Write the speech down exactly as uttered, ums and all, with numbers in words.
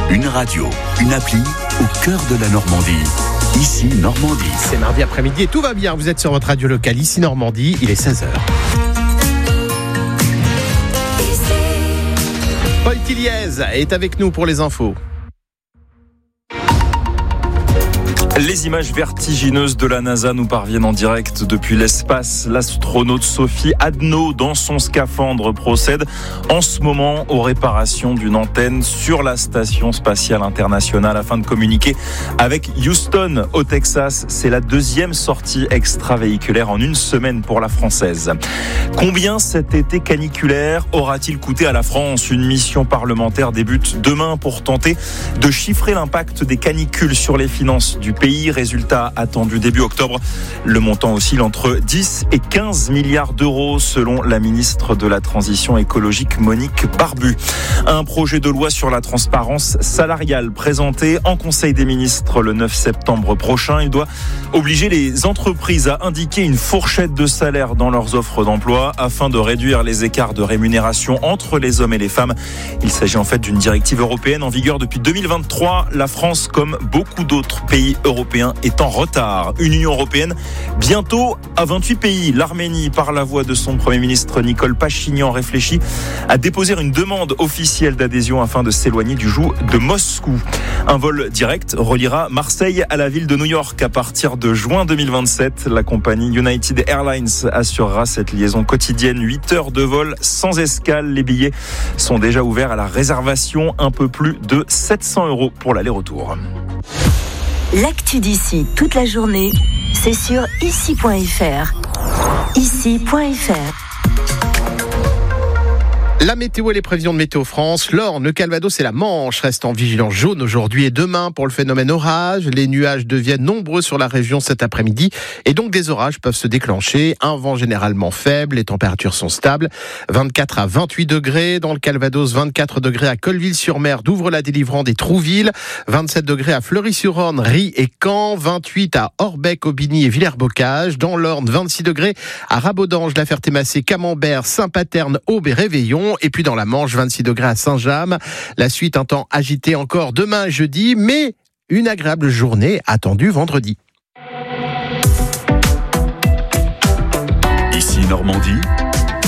Une radio, une appli au cœur de la Normandie. Ici Normandie. C'est mardi après-midi et tout va bien. Vous êtes sur votre radio locale, ici Normandie, il est seize heures. Paul Tilliez est avec nous pour les infos. Les images vertigineuses de la NASA nous parviennent en direct depuis l'espace. L'astronaute Sophie Adno, dans son scaphandre, procède en ce moment aux réparations d'une antenne sur la station spatiale internationale afin de communiquer avec Houston au Texas. C'est la deuxième sortie extravéhiculaire en une semaine pour la Française. Combien cet été caniculaire aura-t-il coûté à la France ? Une mission parlementaire débute demain pour tenter de chiffrer l'impact des canicules sur les finances du pays. Résultat attendu début octobre. Le montant oscille entre dix et quinze milliards d'euros selon la ministre de la Transition écologique Monique Barbu. Un projet de loi sur la transparence salariale présenté en Conseil des ministres le neuf septembre prochain. Il doit obliger les entreprises à indiquer une fourchette de salaire dans leurs offres d'emploi afin de réduire les écarts de rémunération entre les hommes et les femmes. Il s'agit en fait d'une directive européenne en vigueur depuis deux mille vingt-trois. La France, comme beaucoup d'autres pays européens, est en retard. Une Union européenne bientôt à vingt-huit pays. L'Arménie, par la voix de son Premier ministre Nicole Pachinian, réfléchit à déposer une demande officielle d'adhésion afin de s'éloigner du joug de Moscou. Un vol direct reliera Marseille à la ville de New York à partir de juin deux mille vingt-sept. La compagnie United Airlines assurera cette liaison quotidienne. huit heures de vol sans escale. Les billets sont déjà ouverts à la réservation. Un peu plus de sept cents euros pour l'aller-retour. L'actu d'ici toute la journée, c'est sur ici point f r. ici point f r. La météo et les prévisions de Météo France. L'Orne, le Calvados et la Manche restent en vigilance jaune aujourd'hui et demain pour le phénomène orage. Les nuages deviennent nombreux sur la région cet après-midi et donc des orages peuvent se déclencher. Un vent généralement faible, les températures sont stables. vingt-quatre à vingt-huit degrés dans le Calvados, vingt-quatre degrés à Colleville-sur-Mer, d'Ouvres-la-Délivrande et Trouville, vingt-sept degrés à Fleury-sur-Orne, Ry et Caen, vingt-huit à Orbec, Aubigny et Villers-Bocage. Dans l'Orne, vingt-six degrés à Rabodange, La Ferté-Massé, Camembert, Saint-Paterne, Aube et Réveillon. Et puis dans la Manche, vingt-six degrés à Saint-James. La suite, un temps agité encore demain et jeudi, mais une agréable journée attendue vendredi. Ici Normandie.